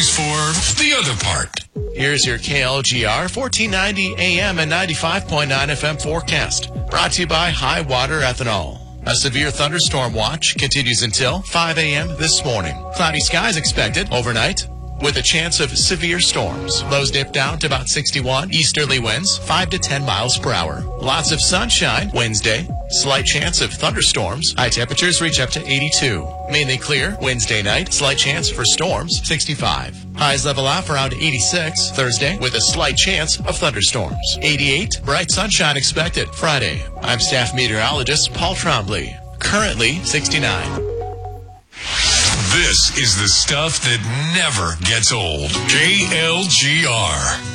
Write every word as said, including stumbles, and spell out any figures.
batteries for the other part. Here's your K L G R fourteen ninety A M and ninety-five point nine F M forecast. Brought to you by High Water Ethanol. A severe thunderstorm watch continues until five A M this morning. Cloudy skies expected overnight with a chance of severe storms. Lows dip down to about sixty-one. Easterly winds five to ten miles per hour. Lots of sunshine Wednesday. Slight chance of thunderstorms. High temperatures reach up to eighty-two. Mainly clear Wednesday night. Slight chance for storms, sixty-five. Highs level off around eighty-six Thursday with a slight chance of thunderstorms. eighty-eight. Bright sunshine expected Friday. I'm staff meteorologist Paul Trombley. Currently sixty-nine. This is the stuff that never gets old. K L G R.